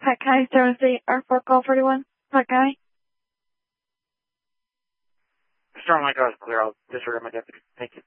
Pat Guy, 7 R4 call 41. Pat Guy. Storm Lake, I was clear. I'll disregard my deputy. Thank you.